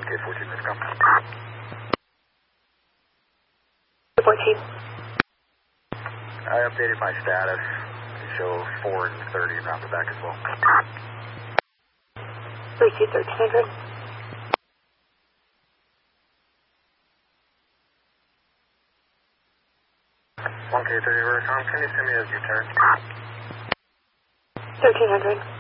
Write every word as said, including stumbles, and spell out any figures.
K fourteen, let's go. fourteen. I updated my status to show four and thirty around the back as well. three two thirteen hundred. one K thirty, Ruricon, can you send me as you turn? thirteen hundred.